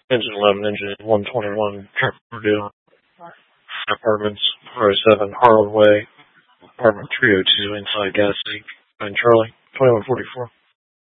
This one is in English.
Engine 11, engine 121, Trent Purdue, apartments, 407 Harlan Way, apartment 302, inside gas leak, and Charlie, 2144.